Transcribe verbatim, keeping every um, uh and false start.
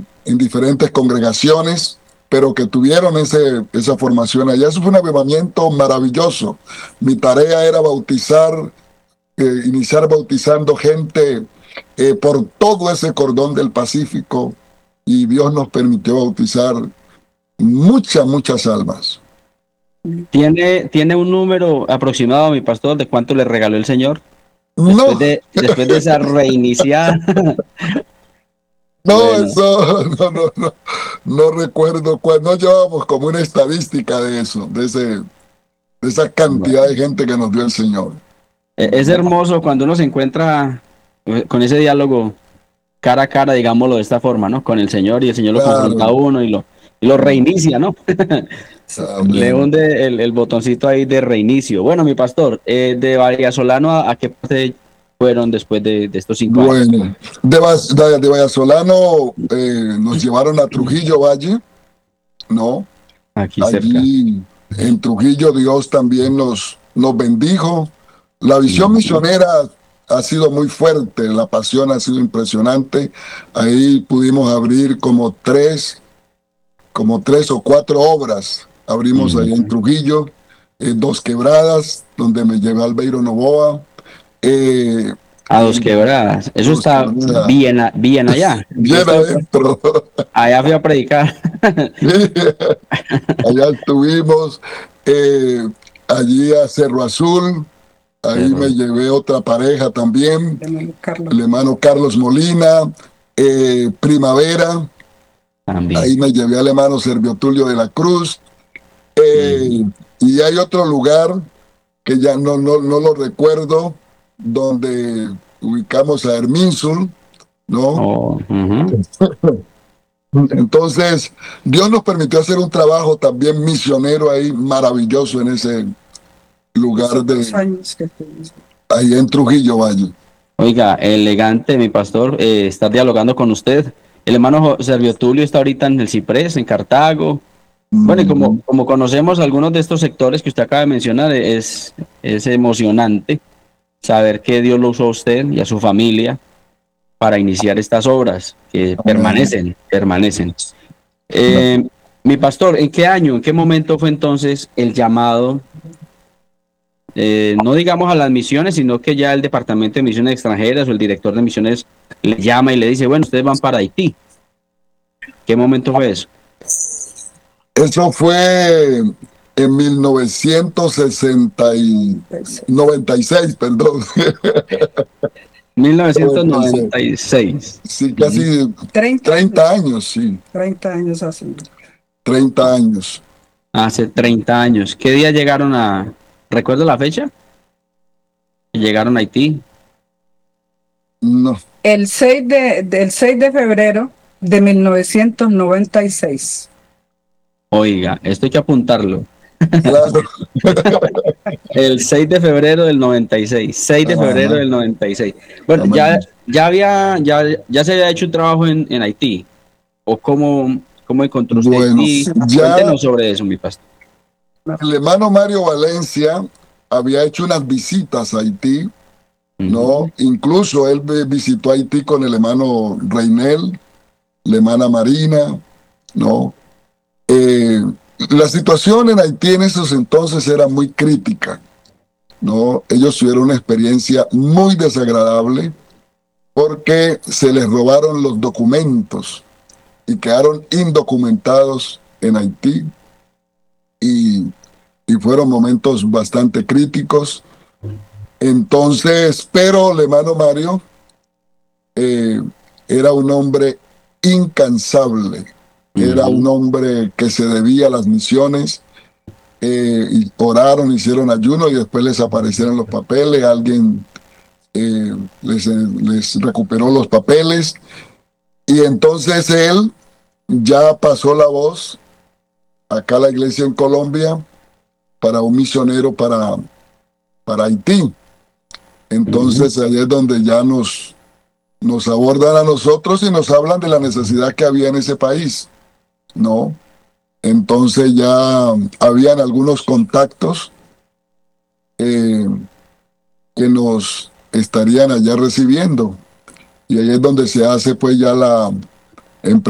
en, en diferentes congregaciones, pero que tuvieron ese, esa formación allá. Eso fue un avivamiento maravilloso. Mi tarea era bautizar, eh, iniciar bautizando gente eh, por todo ese cordón del Pacífico, y Dios nos permitió bautizar muchas, muchas almas. ¿Tiene, tiene un número aproximado, mi pastor, de cuánto le regaló el Señor? Después No, de, después de esa reiniciada. no, Bueno, eso, no, no, no, no recuerdo cuál, no llevábamos como una estadística de eso, de ese, de esa cantidad de bueno. gente que nos dio el Señor. E- Es hermoso cuando uno se encuentra eh, con ese diálogo cara a cara, digámoslo de esta forma, ¿no? Con el Señor, y el Señor lo confronta a Claro, uno y lo, y lo reinicia, ¿no? Le amén. hunde el, el botoncito ahí de reinicio. Bueno, mi pastor, eh, de Vallasolano a, a qué parte fueron después de, de estos cinco años. Bueno, de, Vas- de, de Vallasolano eh, nos llevaron a Trujillo Valle, ¿no? Aquí cerca. Allí en Trujillo Dios también nos, nos bendijo. La visión Ujú. misionera ha sido muy fuerte, la pasión ha sido impresionante. Ahí pudimos abrir como tres, como tres o cuatro obras. Abrimos ahí en Ujú. Trujillo, eh, Dos Quebradas, donde me llevé Albeiro Novoa. Eh, A Dos eh, Quebradas. Eso Dos está Quebradas, bien, a- bien allá. Yo bien estaba, adentro. allá fui a predicar. Allá estuvimos, eh, allí a Cerro Azul. Ahí me Pero llevé otra pareja también, Hermano Carlos. el hermano Carlos Molina. eh, Primavera, también. ahí me llevé al hermano Servio Tulio de la Cruz. eh, Ujú. y hay otro lugar que ya no, no, no lo recuerdo, donde ubicamos a Herminsul, ¿no? Oh, ujú. Entonces, Dios nos permitió hacer un trabajo también misionero ahí maravilloso en ese lugar Esos dos de años que tuvimos. ahí en Trujillo Valle. Oiga, elegante, mi pastor, eh, estar dialogando con usted. El hermano Jo- Servio Tulio está ahorita en el Ciprés, en Cartago. Bueno, y como, Mm, como conocemos algunos de estos sectores que usted acaba de mencionar, es, es emocionante saber que Dios lo usó a usted y a su familia para iniciar estas obras que amén. permanecen, permanecen. Eh, mi pastor, ¿en qué año, en qué momento fue entonces el llamado, eh, no digamos a las misiones, sino que ya el Departamento de Misiones Extranjeras o el director de misiones le llama y le dice, bueno, ustedes van para Haití? ¿Qué momento fue eso? Eso fue en mil novecientos sesenta y noventa y seis, perdón. noventa y seis. mil novecientos noventa y seis. Sí, Ujú. casi treinta treinta años. años, sí, treinta años así. treinta años. Hace treinta años. ¿Qué día llegaron a... ¿Recuerda la fecha? Llegaron a Haití. No, El seis de, del seis de febrero de mil novecientos noventa y seis. Oiga, esto hay que apuntarlo. claro. El seis de febrero del noventa y seis. seis de febrero Ajá, del noventa y seis. Bueno, ya, amén. ya había, ya, ya se había hecho un trabajo en, en Haití. ¿O cómo, cómo encontró usted Bueno, Haití? ya Cuéntenos sobre eso, mi pastor. el hermano Mario Valencia había hecho unas visitas a Haití, ¿no? Ujú. Incluso él vi- visitó Haití con el hermano Reinel, la hermana Marina, ¿no? Eh, la situación en Haití en esos entonces era muy crítica, ¿no? Ellos tuvieron una experiencia muy desagradable porque se les robaron los documentos y quedaron indocumentados en Haití, y, y fueron momentos bastante críticos. Entonces, pero el hermano Mario eh, era un hombre incansable, era un Ujú. hombre que se debía a las misiones. Eh, y oraron, hicieron ayuno y después les aparecieron los papeles, alguien eh, les, eh, les recuperó los papeles, y entonces él ya pasó la voz acá a la iglesia en Colombia para un misionero para, para Haití. Ujú. Entonces ahí es donde ya nos, nos abordan a nosotros y nos hablan de la necesidad que había en ese país, ¿no? Entonces ya habían algunos contactos eh, que nos estarían allá recibiendo. Y ahí es donde se hace pues ya la